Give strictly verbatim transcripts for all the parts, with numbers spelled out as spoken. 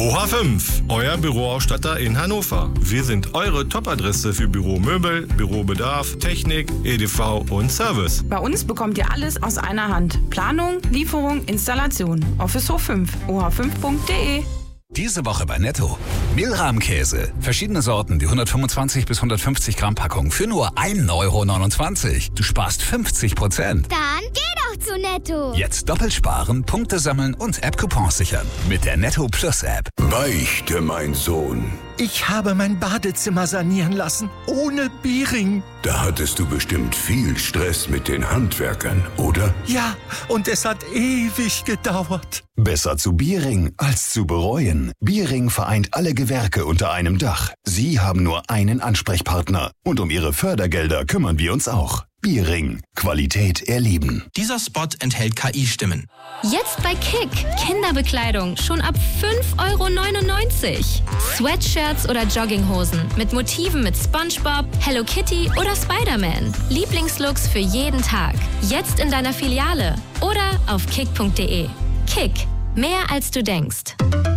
O H fünf, euer Büroausstatter in Hannover. Wir sind eure Top-Adresse für Büromöbel, Bürobedarf, Technik, E D V und Service. Bei uns bekommt ihr alles aus einer Hand. Planung, Lieferung, Installation. Office Hof fünf, o h fünf punkt de. Diese Woche bei Netto. Mehlrahmkäse. Verschiedene Sorten, die hundertfünfundzwanzig bis hundertfünfzig Gramm Packung für nur ein Euro neunundzwanzig. Du sparst fünfzig Prozent. Dann geh doch zu Netto. Jetzt doppelt sparen, Punkte sammeln und App-Coupons sichern. Mit der Netto Plus App. Beichte, mein Sohn. Ich habe mein Badezimmer sanieren lassen, ohne Biering. Da hattest du bestimmt viel Stress mit den Handwerkern, oder? Ja, und es hat ewig gedauert. Besser zu Biering als zu bereuen. Biering vereint alle Gewerke unter einem Dach. Sie haben nur einen Ansprechpartner. Und um Ihre Fördergelder kümmern wir uns auch. Biering. Qualität erleben. Dieser Spot enthält K I-Stimmen. Jetzt bei Kick. Kinderbekleidung schon ab fünf Euro neunundneunzig. Sweatshirts oder Jogginghosen mit Motiven mit SpongeBob, Hello Kitty oder Spider-Man. Lieblingslooks für jeden Tag. Jetzt in deiner Filiale oder auf kick punkt de. Kick. Mehr als du denkst.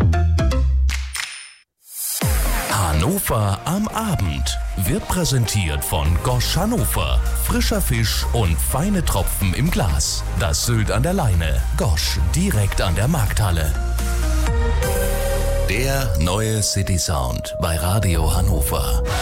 Hannover am Abend wird präsentiert von Gosch Hannover. Frischer Fisch und feine Tropfen im Glas. Das Sylt an der Leine. Gosch, direkt an der Markthalle. Der neue City Sound bei Radio Hannover.